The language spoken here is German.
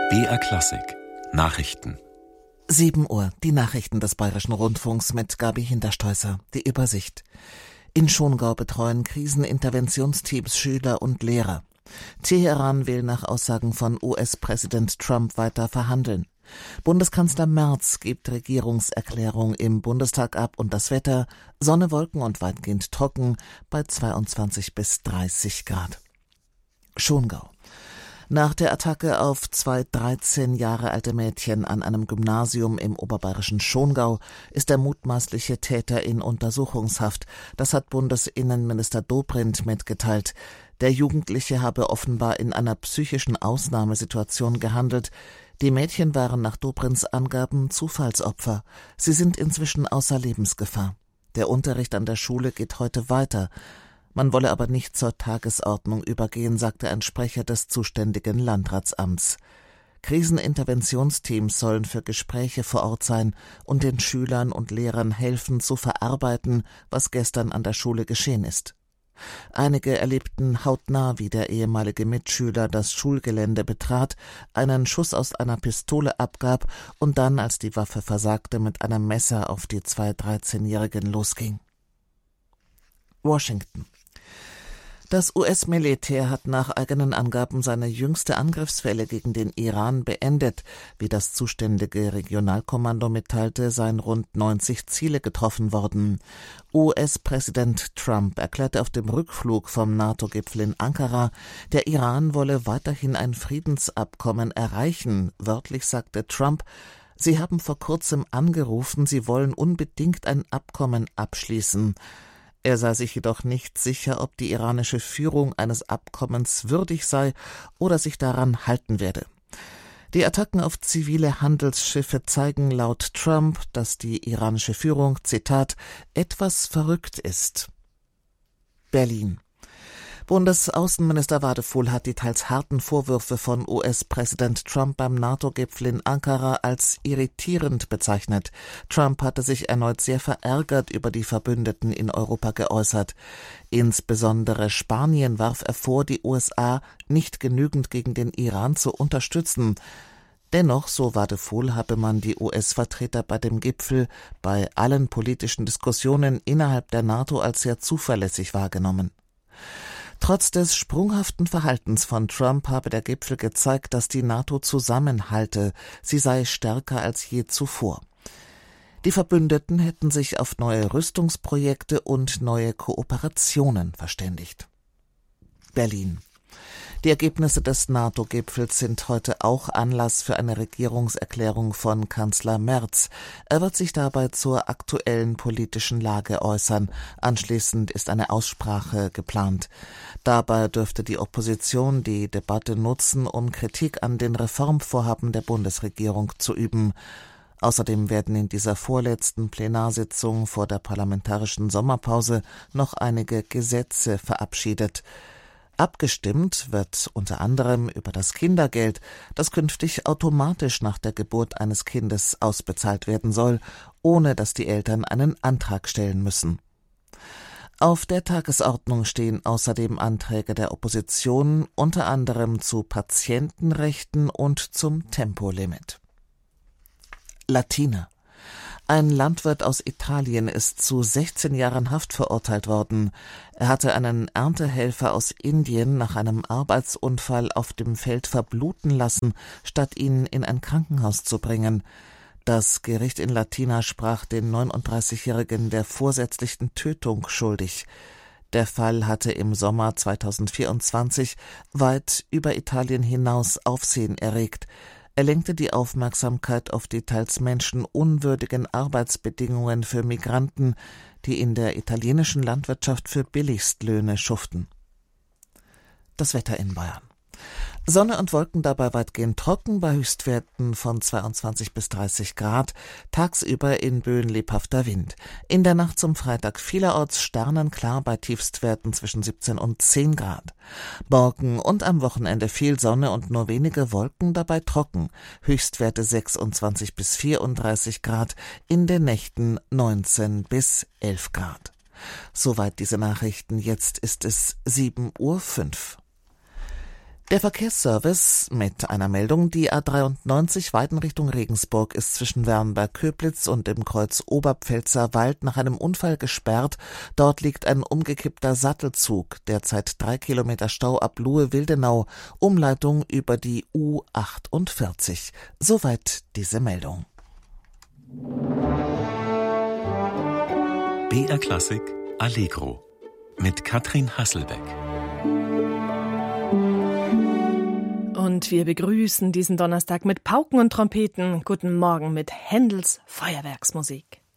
BR Klassik Nachrichten. 7 Uhr, die Nachrichten des Bayerischen Rundfunks mit Gabi Hinterstoißer. Die Übersicht. In Schongau betreuen Kriseninterventionsteams Schüler und Lehrer. Teheran will nach Aussagen von US-Präsident Trump weiter verhandeln. Bundeskanzler Merz gibt Regierungserklärung im Bundestag ab und das Wetter: Sonne, Wolken und weitgehend trocken bei 22 bis 30 Grad. Schongau. Nach der Attacke auf 2 13 Jahre alte Mädchen an einem Gymnasium im oberbayerischen Schongau ist der mutmaßliche Täter in Untersuchungshaft. Das hat Bundesinnenminister Dobrindt mitgeteilt. Der Jugendliche habe offenbar in einer psychischen Ausnahmesituation gehandelt. Die Mädchen waren nach Dobrindts Angaben Zufallsopfer. Sie sind inzwischen außer Lebensgefahr. Der Unterricht an der Schule geht heute weiter. Man wolle aber nicht zur Tagesordnung übergehen, sagte ein Sprecher des zuständigen Landratsamts. Kriseninterventionsteams sollen für Gespräche vor Ort sein und den Schülern und Lehrern helfen zu verarbeiten, was gestern an der Schule geschehen ist. Einige erlebten hautnah, wie der ehemalige Mitschüler das Schulgelände betrat, einen Schuss aus einer Pistole abgab und dann, als die Waffe versagte, mit einem Messer auf die 2 13-Jährigen losging. Washington. Das US-Militär hat nach eigenen Angaben seine jüngste Angriffswelle gegen den Iran beendet. Wie das zuständige Regionalkommando mitteilte, seien rund 90 Ziele getroffen worden. US-Präsident Trump erklärte auf dem Rückflug vom NATO-Gipfel in Ankara, der Iran wolle weiterhin ein Friedensabkommen erreichen. Wörtlich sagte Trump: Sie haben vor kurzem angerufen, sie wollen unbedingt ein Abkommen abschließen. Er sei sich jedoch nicht sicher, ob die iranische Führung eines Abkommens würdig sei oder sich daran halten werde. Die Attacken auf zivile Handelsschiffe zeigen laut Trump, dass die iranische Führung, Zitat, etwas verrückt ist. Berlin. Bundesaußenminister Wadefuhl hat die teils harten Vorwürfe von US-Präsident Trump beim NATO-Gipfel in Ankara als irritierend bezeichnet. Trump hatte sich erneut sehr verärgert über die Verbündeten in Europa geäußert. Insbesondere Spanien warf er vor, die USA nicht genügend gegen den Iran zu unterstützen. Dennoch, so Wadefuhl, habe man die US-Vertreter bei dem Gipfel bei allen politischen Diskussionen innerhalb der NATO als sehr zuverlässig wahrgenommen. Trotz des sprunghaften Verhaltens von Trump habe der Gipfel gezeigt, dass die NATO zusammenhalte, sie sei stärker als je zuvor. Die Verbündeten hätten sich auf neue Rüstungsprojekte und neue Kooperationen verständigt. Berlin. Die Ergebnisse des NATO-Gipfels sind heute auch Anlass für eine Regierungserklärung von Kanzler Merz. Er wird sich dabei zur aktuellen politischen Lage äußern. Anschließend ist eine Aussprache geplant. Dabei dürfte die Opposition die Debatte nutzen, um Kritik an den Reformvorhaben der Bundesregierung zu üben. Außerdem werden in dieser vorletzten Plenarsitzung vor der parlamentarischen Sommerpause noch einige Gesetze verabschiedet. Abgestimmt wird unter anderem über das Kindergeld, das künftig automatisch nach der Geburt eines Kindes ausbezahlt werden soll, ohne dass die Eltern einen Antrag stellen müssen. Auf der Tagesordnung stehen außerdem Anträge der Opposition, unter anderem zu Patientenrechten und zum Tempolimit. Latina. Ein Landwirt aus Italien ist zu 16 Jahren Haft verurteilt worden. Er hatte einen Erntehelfer aus Indien nach einem Arbeitsunfall auf dem Feld verbluten lassen, statt ihn in ein Krankenhaus zu bringen. Das Gericht in Latina sprach den 39-Jährigen der vorsätzlichen Tötung schuldig. Der Fall hatte im Sommer 2024 weit über Italien hinaus Aufsehen erregt. Er lenkte die Aufmerksamkeit auf die teils menschenunwürdigen Arbeitsbedingungen für Migranten, die in der italienischen Landwirtschaft für Billigstlöhne schuften. Das Wetter in Bayern. Sonne und Wolken, dabei weitgehend trocken, bei Höchstwerten von 22 bis 30 Grad, tagsüber in Böen lebhafter Wind. In der Nacht zum Freitag vielerorts sternenklar bei Tiefstwerten zwischen 17 und 10 Grad. Morgen und am Wochenende viel Sonne und nur wenige Wolken, dabei trocken. Höchstwerte 26 bis 34 Grad, in den Nächten 19 bis 11 Grad. Soweit diese Nachrichten, jetzt ist es 7:05 Uhr. Der Verkehrsservice mit einer Meldung: Die A93 Weiden Richtung Regensburg ist zwischen Wernberg-Köblitz und dem Kreuz Oberpfälzer Wald nach einem Unfall gesperrt. Dort liegt ein umgekippter Sattelzug. Derzeit 3 Kilometer Stau ab Luhe-Wildenau. Umleitung über die U48. Soweit diese Meldung. BR Klassik Allegro mit Katrin Hasselbeck. Und wir begrüßen diesen Donnerstag mit Pauken und Trompeten. Guten Morgen mit Händels Feuerwerksmusik.